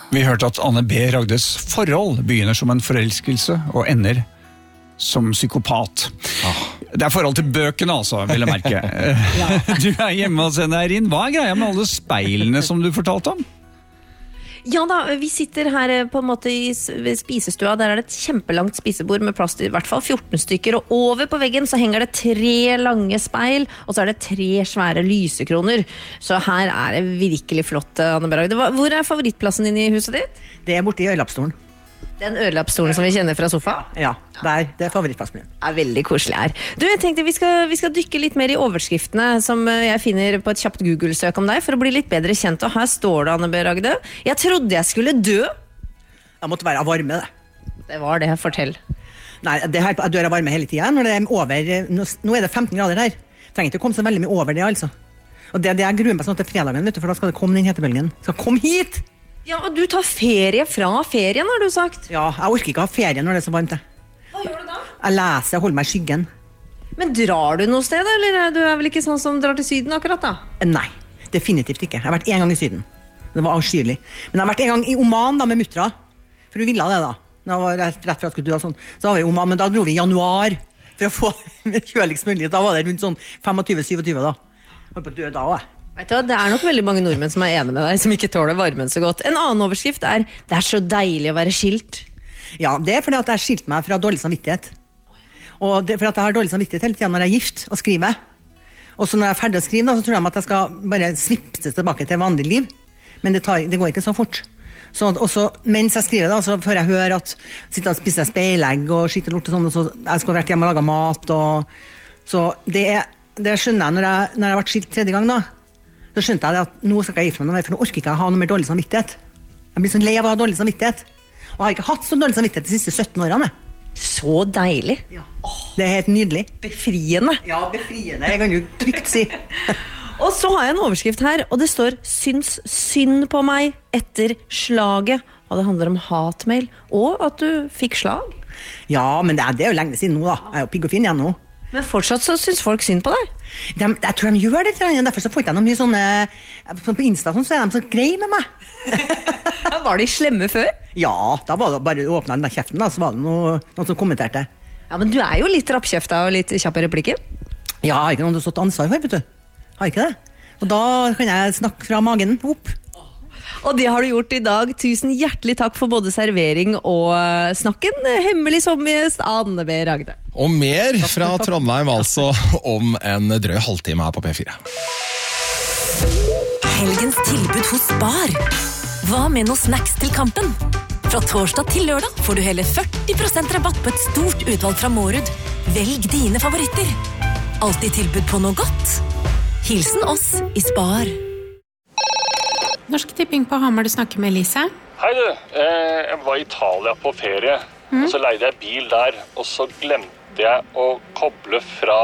Vi hørte at Anne B. Ragdes forhold begynner som en forelskelse og ender som psykopat. Det forhold til bøkene altså, vil jeg merke. Du hjemme hos henne, Eirin. Hva greia med alle speilene som du fortalte om? Ja da, vi sitter her på en måte ved spisestua. Der det et kjempelangt spisebord med plass til i hvert fall 14 stykker. Og over på veggen så henger det 3 lange speil, og så det 3 svære lysekroner. Så her det virkelig flott, Anne B. Ragde. Hvor favorittplassen din i huset ditt? Det borte i ørelappstolen. Den ørelappstolen som vi kjenner fra sofa? Ja, det favorittplassen min. Veldig koselig her. Du, jeg tenkte vi skal dykke litt mer i overskriftene som jeg finner på et kjapt Google-søk om deg, for å bli litt bedre kjent. Og her står det, Anne B. Ragde. Jeg trodde jeg skulle dø. Jeg måtte være av varme, det. Det var det, fortell. Nei, jeg dør av varme hele tiden. Når det over, nå det 15 grader her. Trenger ikke å komme så veldig mye over det, altså. Og det jeg gruer meg sånn til fredagen, vet du, for da skal det komme den hetebølgen. Skal komme hit! Ja, og du tar ferie fra ferien, har du sagt. Ja, jeg orker ikke ha ferie når det så varmt. Hva gjør du da? Jeg leser, jeg holder meg i skyggen. Men drar du noe sted, eller du vel ikke sånn som drar til Syden akkurat da? Nei, definitivt ikke. Jeg har vært en gang i Syden. Det var avskyelig. Men jeg har vært en gang i Oman da, med mutra. For hun ville det da. Det var rett før jeg skulle dø og sånn. Så var vi i Oman, men da dro vi i januar. For å få kjøligst mulig. Da var det rundt sånn 25-27 da. Jeg var på død da også. Vet du, det nok veldig mange nordmenn som enig med deg, som ikke tåler varmen så godt. En annen overskrift det så deilig å være skilt. Ja, det fordi at jeg har skilt meg fra dårlig samvittighet. Og det fordi at jeg har dårlig samvittighet hele tiden når jeg gift og skriver. Og så når jeg ferdig å skrive, da, så tror jeg at jeg skal bare svipses tilbake til vanlig liv. Men det går ikke så fort. Så også, mens jeg skriver da, så får jeg høre at sitter og spiser speilegg og skitt og lort og sånn, og så jeg skal vært hjemme og lage mat. Og, så det skjønner jeg når jeg har vært skilt 3. gang da. Så skjønte jeg at nå skal jeg gifte meg, for nå orker ikke jeg ha noe mer dårlig samvittighet. Jeg blir sånn lei av å ha dårlig samvittighet. Og jeg har ikke hatt så dårlig samvittighet de siste 17 årene. Så deilig. Ja. Det helt nydelig. Befriende. Ja, befriende. Jeg kan jo trygt si. Og så har jeg en overskrift her, og det står «Syns synd på meg etter slaget». Og det handler om hatmail, og at du fikk slag. Ja, men det jo lenge siden nå da. Jeg jo pigg og fin igjen nå. Men fortsatt så syns folk synd på deg. Jeg tror de gjør det, derfor så får jeg noe mye sånne på Insta, så de så grei med meg. Var de slemme før? Ja, da var det bare å åpne den der kjeften da, så var det noen som kommenterte. Ja, men du jo litt rappkjefta og litt kjapp i replikken. Ja, jeg har ikke noen som har ansvar for, vet du. Har ikke det. Og da kan jeg snakke fra magen opp. Og det har du gjort i dag. Tusen hjertelig takk for både servering og snakken. Hemmelig sommergjest Anne B. Ragde. Og mer fra Trondheim altså om en drøy halvtime her på P4. Helgens tilbud hos Spar. Hva med noe snacks til kampen? Fra torsdag til lørdag får du hele 40% rabatt på et stort utvalg fra Mårud. Velg dine favoritter. Alltid tilbud på noe godt. Hilsen oss i Spar. Norsk Tipping på Hamar, du snakker med Elise. Hei du, jeg var i Italia på ferie, og så leide jeg bil der, og så glemte jeg å koble fra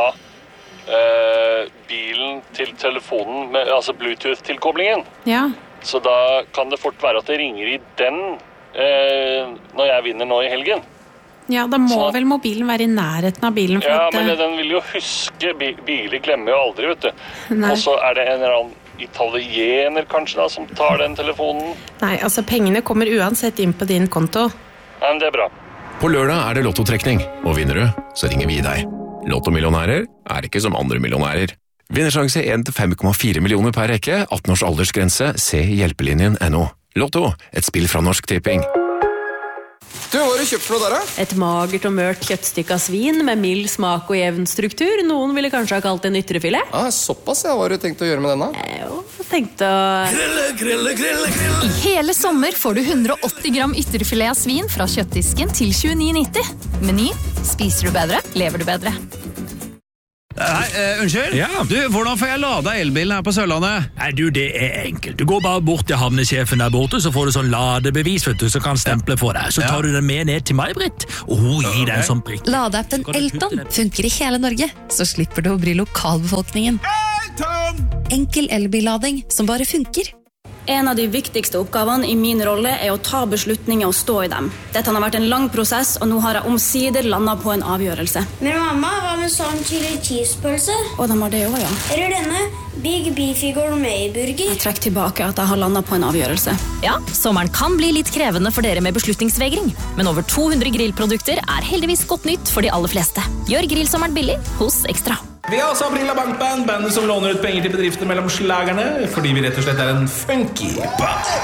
bilen til telefonen, altså Bluetooth-tilkoblingen. Ja. Så da kan det fort være at det ringer i den når jeg vinner nå i helgen. Ja, da må vel mobilen være i nærheten av bilen. For ja, at, men den vil jo huske, biler glemmer jo aldri, vet du. Nei. Og så det en eller annen italiener kanskje da, som tar den telefonen. Nei, altså pengene kommer uansett inn på din konto. Ja, men det bra. På lørdag det lottotrekning, og vinner du, så ringer vi deg. Lottomillionærer ikke som andre millionærer. Vinnersjanse 1 til 5,4 millioner per rekke, 18 års aldersgrense, se hjelpelinjen.no. Lotto, et spill fra Norsk Tipping. Du, hva har du kjøpt for noe der, da? Et magert og mørkt kjøttstykke av svin med mild smak og jevn struktur. Noen ville kanskje ha kalt det en ytrefilet. Såpass, ja. Hva har du tenkt å gjøre med denne? Tenkte å... I hele sommer får du 180 gram ytterfilet av svin fra kjøttdisken til 29,90. Meny. Spiser du bedre, lever du bedre. Unnskyld? Ja. Du, hvordan får jeg lada elbilen her på Sørlandet? Nei, du, det enkelt. Du går bare bort til havnesjefen der borte, så får du sånn ladebevis, vet du, som kan stemple for deg. Så tar du den med ned til May-Britt, og hun gir deg en sånn prikk. Ladeappen Elton funker i hele Norge, så slipper du å bry lokalbefolkningen. Elton! Enkel elbillading som bare funker. En av de viktigste oppgavene i min rolle å ta beslutninger og stå i dem. Dette har vært en lang prosess, og nå har jeg omsider landet på en avgjørelse. Men mamma, hva med sånn chili cheese-pølse? Og de har det også, ja. Eller denne Big Beefy Gourmet-burger? Jeg trekker tilbake at jeg har landet på en avgjørelse. Ja, sommeren kan bli litt krevende for dere med beslutningsvegring, men over 200 grillprodukter heldigvis godt nytt for de aller fleste. Gjør grillsommeren billig hos Ekstra. Vi har også Aprila Bankband, bandet som låner ut penger til bedrifter mellom slagerne, fordi vi rett og slett en funky band.